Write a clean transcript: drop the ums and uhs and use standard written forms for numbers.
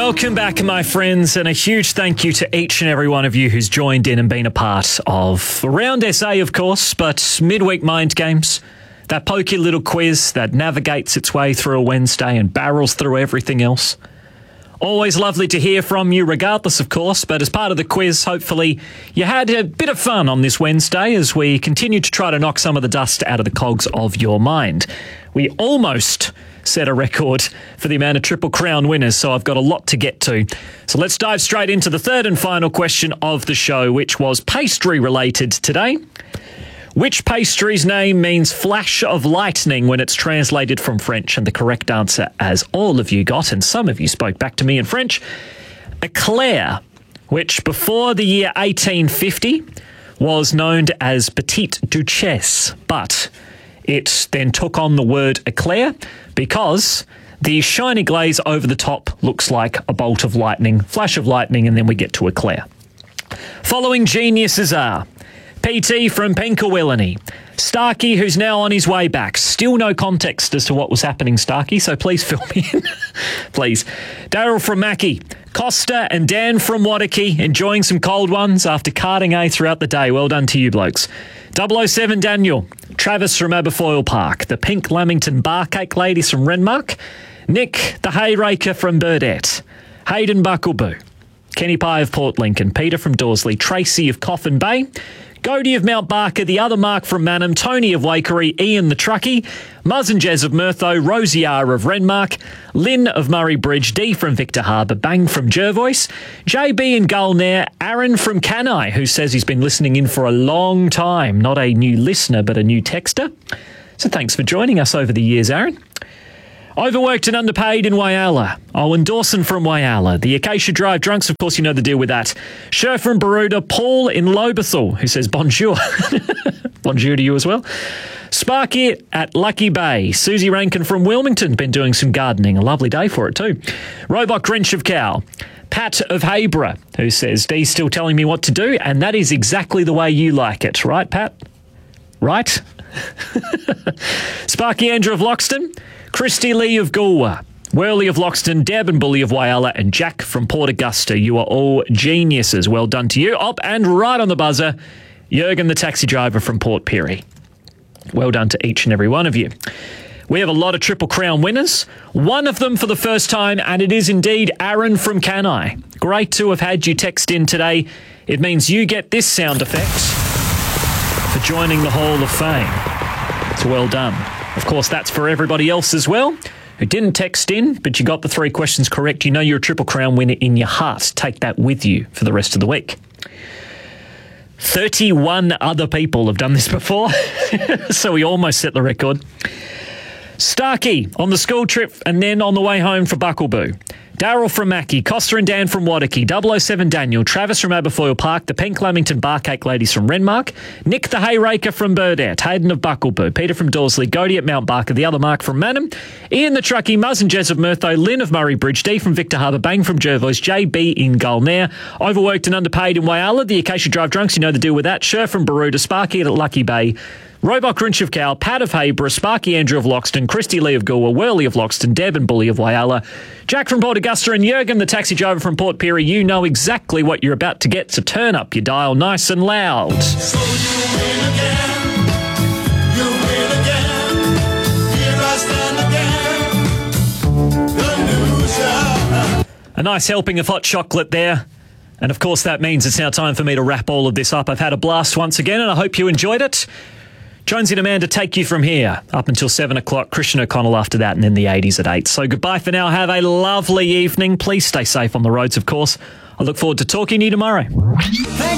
Welcome back, my friends, and a huge thank you to each and every one of you who's joined in and been a part of Round SA, of course, but midweek mind games, that pokey little quiz that navigates its way through a Wednesday and barrels through everything else. Always lovely to hear from you regardless, of course, but as part of the quiz, hopefully you had a bit of fun on this Wednesday as we continue to try to knock some of the dust out of the cogs of your mind. We almost set a record for the amount of Triple Crown winners, so I've got a lot to get to. So let's dive straight into the third and final question of the show, which was pastry related today. Which pastry's name means flash of lightning when it's translated from French? And the correct answer, as all of you got, and some of you spoke back to me in French, eclair, which before the year 1850 was known as Petite Duchesse, but it then took on the word eclair because the shiny glaze over the top looks like a bolt of lightning, flash of lightning, and then we get to eclair. Following geniuses are PT from Penkawilani, Starkey, who's now on his way back. Still no context as to what was happening, Starkey, so please fill me in. Please. Daryl from Mackie, Costa and Dan from Wadaki, enjoying some cold ones after carting throughout the day. Well done to you blokes. 007 Daniel, Travis from Aberfoyle Park, the Pink Lamington Barcake ladies from Renmark, Nick, the Hayraker from Burdett, Hayden Buckleboo, Kenny Pye of Port Lincoln, Peter from Dorsley, Tracy of Coffin Bay, Godey of Mount Barker, the other Mark from Manham, Tony of Wakery, Ian the Truckie, Muzz and Jez of Murtho, Rosie R of Renmark, Lynn of Murray Bridge, Dee from Victor Harbour, Bang from Jervois, JB in Gulnair, Aaron from Canai, who says he's been listening in for a long time, not a new listener but a new texter. So thanks for joining us over the years, Aaron. Overworked and underpaid in Whyalla. Owen Dawson from Whyalla. The Acacia Drive Drunks, of course, you know the deal with that. Sher from Baroda. Paul in Lobethal, who says bonjour. Bonjour to you as well. Sparky at Lucky Bay. Susie Rankin from Wilmington. Been doing some gardening. A lovely day for it too. Robot Grinch of Cow. Pat of Hayborough, who says, Dee's still telling me what to do, and that is exactly the way you like it. Right, Pat? Right? Sparky Andrew of Loxton. Christy Lee of Goolwa, Worley of Loxton, Deb and Bully of Whyalla, and Jack from Port Augusta. You are all geniuses. Well done to you. And right on the buzzer, Jurgen, the taxi driver from Port Pirie. Well done to each and every one of you. We have a lot of Triple Crown winners. One of them for the first time, and it is indeed Aaron from Canai. Great to have had you text in today. It means you get this sound effect for joining the Hall of Fame. So well done. Of course, that's for everybody else as well who didn't text in, but you got the 3 questions correct. You know you're a Triple Crown winner in your heart. Take that with you for the rest of the week. 31 other people have done this before, so we almost set the record. Starkey on the school trip and then on the way home for Buckleboo. Daryl from Mackie, Costa and Dan from Wadaki, 007 Daniel, Travis from Aberfoyle Park, the Pink Lamington Barcake ladies from Renmark, Nick the Hayraker from Burdett, Hayden of Buckleboo, Peter from Dorsley, Godey at Mount Barker, the other Mark from Manham, Ian the Truckie, Muzz and Jez of Murtho, Lynn of Murray Bridge, Dee from Victor Harbour, Bang from Jervois, JB in Gulnair, Overworked and Underpaid in Whyalla, the Acacia Drive Drunks, you know the deal with that, Sher from Baroda, Sparky at Lucky Bay, Robot Grinch of Cow, Pat of Hayborough, Sparky Andrew of Loxton, Christy Lee of Goolwa, Worley of Loxton, Deb and Bully of Whyalla, Jack from Port Augusta, and Jurgen, the taxi driver from Port Pirie. You know exactly what you're about to get, so turn up your dial nice and loud. So you win again, you win again, here I stand again, the loser. A nice helping of hot chocolate there. And of course that means it's now time for me to wrap all of this up. I've had a blast once again and I hope you enjoyed it. Jonesy and Amanda take you from here up until 7 o'clock. Christian O'Connell after that, and then the 80s at 8. So goodbye for now. Have a lovely evening. Please stay safe on the roads, of course. I look forward to talking to you tomorrow.